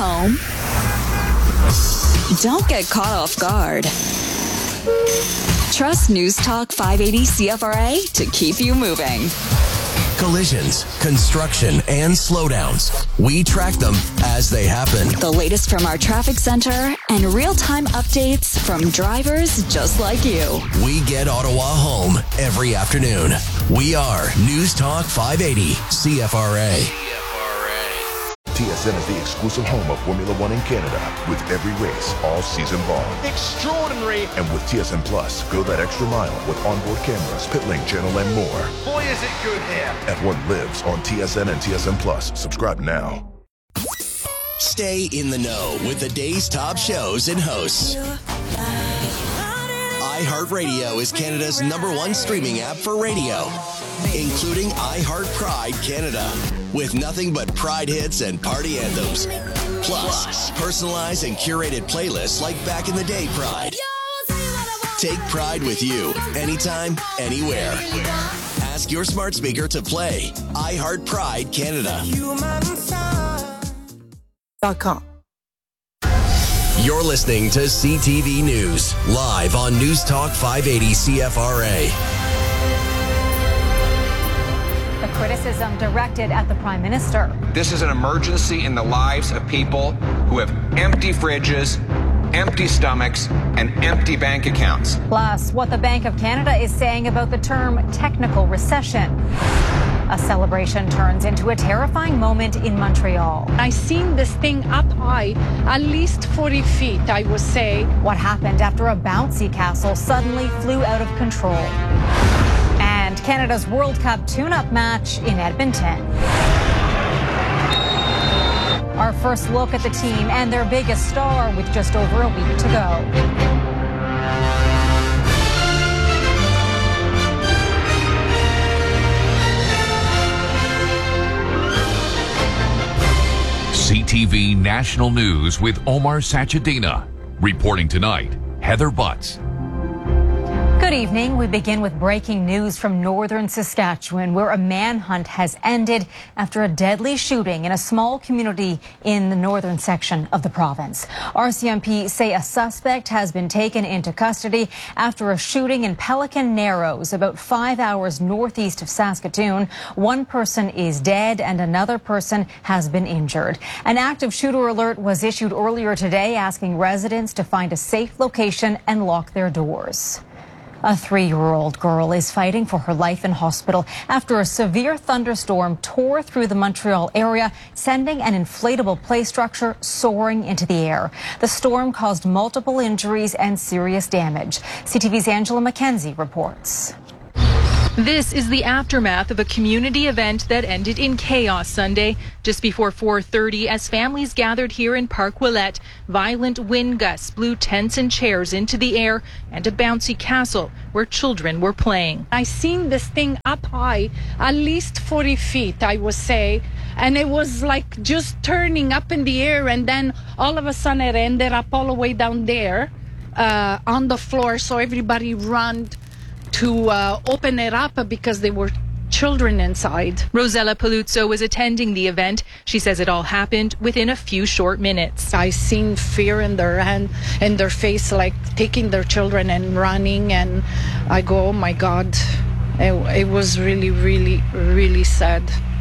home? Don't get caught off guard. Trust News Talk 580 CFRA to keep you moving. Collisions, construction, and slowdowns. We track them as they happen. The latest from our traffic center and real-time updates from drivers just like you. We get Ottawa home every afternoon. We are News Talk 580 CFRA. TSN is the exclusive home of Formula One in Canada, with every race all season long. Extraordinary. And with TSN Plus, go that extra mile with onboard cameras, pit lane channel, and more. Boy, is it good here. F1 lives on TSN and TSN Plus. Subscribe now. Stay in the know with the day's top shows and hosts. iHeartRadio is Canada's #1 streaming app for radio, including iHeart Pride Canada, with nothing but Pride hits and party anthems. Plus, personalized and curated playlists like Back in the Day Pride. Take Pride with you, anytime, anywhere. Ask your smart speaker to play iHeart Pride Canada. You're listening to CTV News, live on News Talk 580 CFRA. The criticism directed at the Prime Minister. This is an emergency in the lives of people who have empty fridges, empty stomachs, and empty bank accounts. Plus, what the Bank of Canada is saying about the term technical recession. A celebration turns into a terrifying moment in Montreal. I seen this thing up high, at least 40 feet, I would say. What happened after a bouncy castle suddenly flew out of control? And Canada's World Cup tune-up match in Edmonton. Our first look at the team and their biggest star with just over a week to go. CTV National News with Omar Sachedina. Reporting tonight, Heather Butts. Good evening. We begin with breaking news from northern Saskatchewan, where a manhunt has ended after a deadly shooting in a small community in the northern section of the province. RCMP say a suspect has been taken into custody after a shooting in Pelican Narrows, about 5 hours northeast of Saskatoon. One person is dead and another person has been injured. An active shooter alert was issued earlier today, asking residents to find a safe location and lock their doors. A 3-year-old girl is fighting for her life in hospital after a severe thunderstorm tore through the Montreal area, sending an inflatable play structure soaring into the air. The storm caused multiple injuries and serious damage. CTV's Angela McKenzie reports. This is the aftermath of a community event that ended in chaos Sunday. Just before 4:30, as families gathered here in Park Ouellette, violent wind gusts blew tents and chairs into the air and a bouncy castle where children were playing. I seen this thing up high, at least 40 feet, I would say, and it was like just turning up in the air, and then all of a sudden it ended up all the way down there on the floor, so everybody ran to open it up because there were children inside. Rosella Paluzzo was attending the event. She says it all happened within a few short minutes. I seen fear in their hand, in their face, like taking their children and running, and I go, oh my God. It was really, really, really sad.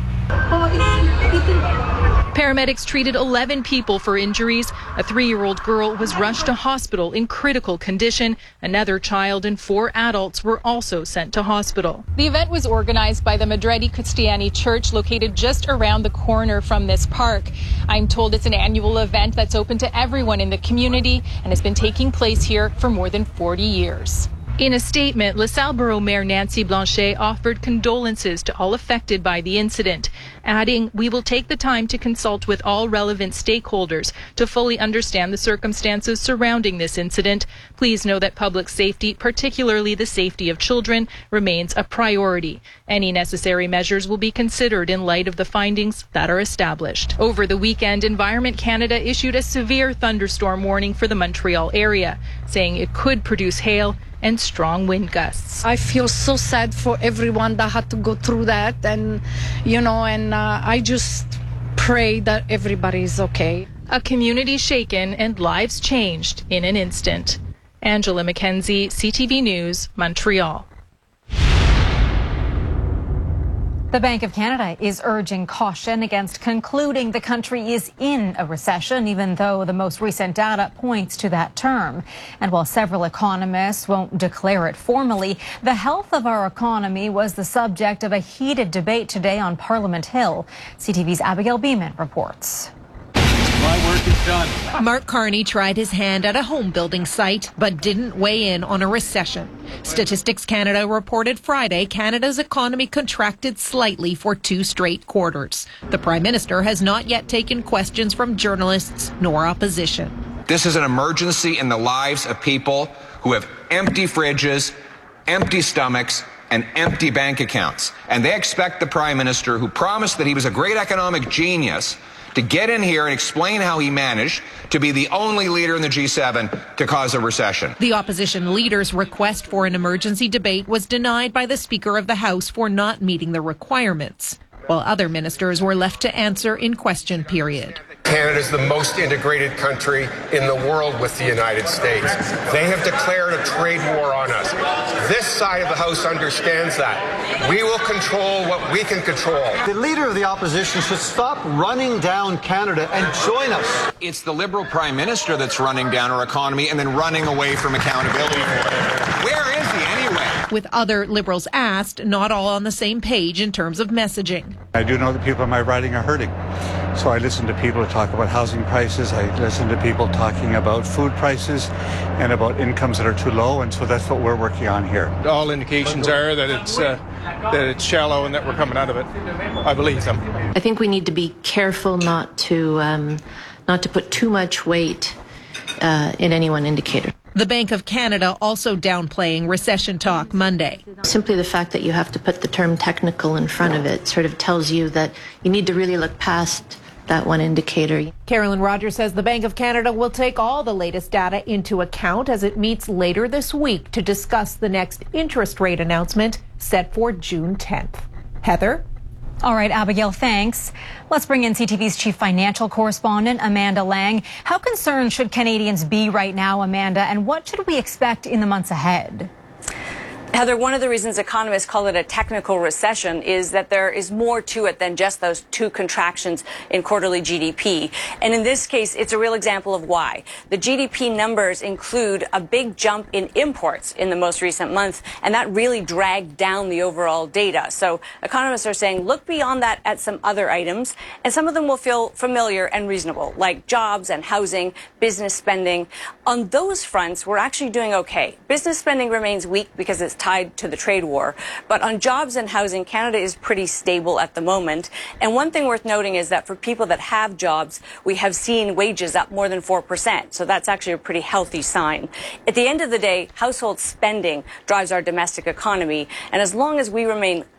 Paramedics treated 11 people for injuries. A 3-year-old girl was rushed to hospital in critical condition. Another child and 4 adults were also sent to hospital. The event was organized by the Madredi Cristiani Church, located just around the corner from this park. I'm told it's an annual event that's open to everyone in the community and has been taking place here for more than 40 years. In a statement, LaSalle Borough Mayor Nancy Blanchet offered condolences to all affected by the incident, adding, "We will take the time to consult with all relevant stakeholders to fully understand the circumstances surrounding this incident. Please know that public safety, particularly the safety of children, remains a priority. Any necessary measures will be considered in light of the findings that are established." Over the weekend, Environment Canada issued a severe thunderstorm warning for the Montreal area, saying it could produce hail and strong wind gusts. I feel so sad for everyone that had to go through that, and I just pray that everybody is okay. A community shaken and lives changed in an instant. Angela McKenzie, CTV News, Montreal. The Bank of Canada is urging caution against concluding the country is in a recession, even though the most recent data points to that term. And while several economists won't declare it formally, the health of our economy was the subject of a heated debate today on Parliament Hill. CTV's Abigail Beeman reports. My work is done. Mark Carney tried his hand at a home building site, but didn't weigh in on a recession. Statistics Canada reported Friday Canada's economy contracted slightly for 2 straight quarters. The Prime Minister has not yet taken questions from journalists nor opposition. This is an emergency in the lives of people who have empty fridges, empty stomachs, and empty bank accounts. And they expect the Prime Minister, who promised that he was a great economic genius, to get in here and explain how he managed to be the only leader in the G7 to cause a recession. The opposition leader's request for an emergency debate was denied by the Speaker of the House for not meeting the requirements, while other ministers were left to answer in question period. Canada is the most integrated country in the world with the United States. They have declared a trade war on us. This side of the House understands that. We will control what we can control. The Leader of the Opposition should stop running down Canada and join us. It's the Liberal Prime Minister that's running down our economy and then running away from accountability for it. Where is he anyway? With other Liberals asked, not all on the same page in terms of messaging. I do know that people in my riding are hurting. So I listen to people talk about housing prices. I listen to people talking about food prices and about incomes that are too low. And so that's what we're working on here. All indications are that it's shallow and that we're coming out of it. I believe them. I think we need to be careful not to put too much weight in any one indicator. The Bank of Canada also downplaying recession talk Monday. Simply the fact that you have to put the term technical in front of it sort of tells you that you need to really look past that one indicator. Carolyn Rogers says the Bank of Canada will take all the latest data into account as it meets later this week to discuss the next interest rate announcement set for June 10th. Heather? All right, Abigail, thanks. Let's bring in CTV's chief financial correspondent, Amanda Lang. How concerned should Canadians be right now, Amanda, and what should we expect in the months ahead? Heather, one of the reasons economists call it a technical recession is that there is more to it than just those 2 contractions in quarterly GDP. And in this case, it's a real example of why. The GDP numbers include a big jump in imports in the most recent month, and that really dragged down the overall data. So economists are saying, look beyond that at some other items, and some of them will feel familiar and reasonable, like jobs and housing, business spending. On those fronts, we're actually doing okay. Business spending remains weak because it's tied to the trade war. But on jobs and housing, Canada is pretty stable at the moment. And one thing worth noting is that for people that have jobs, we have seen wages up more than 4%. So that's actually a pretty healthy sign. At the end of the day, household spending drives our domestic economy. And as long as we remain